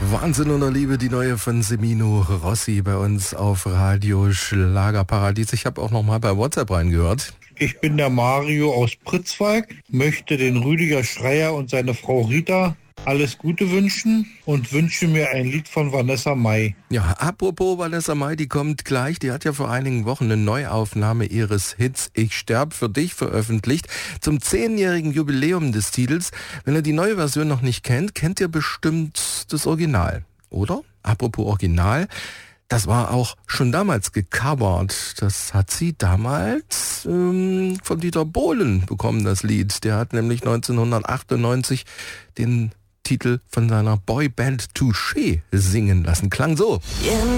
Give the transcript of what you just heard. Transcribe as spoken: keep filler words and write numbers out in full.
Wahnsinn unter Liebe, die neue von Semino Rossi bei uns auf Radio Schlagerparadies. Ich habe auch noch mal bei WhatsApp reingehört. Ich bin der Mario aus Pritzwalk, möchte den Rüdiger Schreier und seine Frau Rita alles Gute wünschen und wünsche mir ein Lied von Vanessa Mai. Ja, apropos Vanessa Mai, die kommt gleich. Die hat ja vor einigen Wochen eine Neuaufnahme ihres Hits Ich sterb für dich veröffentlicht zum zehnjährigen Jubiläum des Titels. Wenn ihr die neue Version noch nicht kennt, kennt ihr bestimmt das Original, oder? Apropos Original, das war auch schon damals gecovert. Das hat sie damals ähm, von Dieter Bohlen bekommen, das Lied. Der hat nämlich neunzehnhundertachtundneunzig den Titel von seiner Boyband Touché singen lassen. Klang so.